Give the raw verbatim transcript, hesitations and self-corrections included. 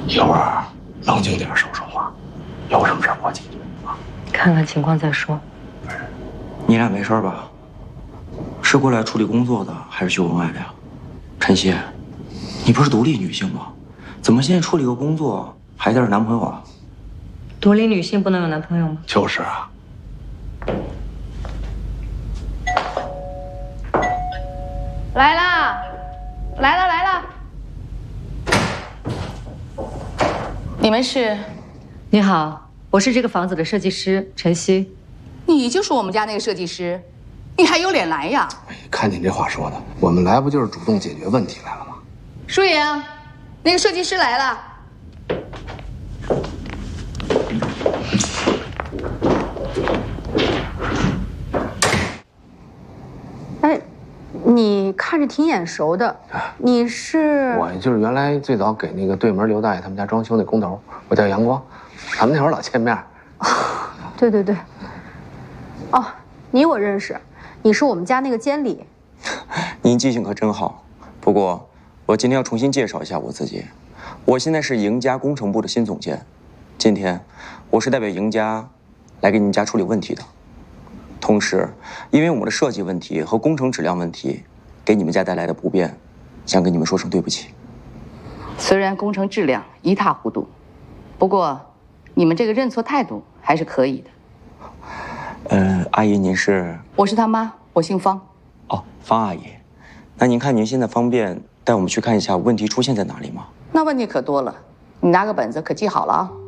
一会儿冷静点说说话，有什么事我解决啊。 看看情况再说。 你俩没事吧？是过来处理工作的，还是去文外的呀？晨曦，你不是独立女性吗？怎么现在处理个工作还带着男朋友啊？ 独立女性不能有男朋友吗？ 就是啊。 来啦，来了来了。你们是？ 你好，我是这个房子的设计师晨曦。 你就是我们家那个设计师，你还有脸来呀？ 哎，看你这话说的，我们来不就是主动解决问题来了吗？ 舒莹，那个设计师来了。 哎，你看着挺眼熟的，你是？ 我就是原来最早给那个对门刘大爷他们家装修那工头，我叫阳光，咱们那会儿老见面。 哦，对对对。哦，你我认识，你是我们家那个监理。 您记性可真好。不过，我今天要重新介绍一下我自己，我现在是赢家工程部的新总监。今天，我是代表赢家来给你们家处理问题的。同时，因为我们的设计问题和工程质量问题给你们家带来的不便，想跟你们说声对不起。 虽然工程质量一塌糊涂，不过你们这个认错态度还是可以的。 呃，阿姨，您是？ 我是他妈，我姓方。 哦，方阿姨，那您看您现在方便带我们去看一下问题出现在哪里吗？ 那问题可多了，你拿个本子可记好了啊。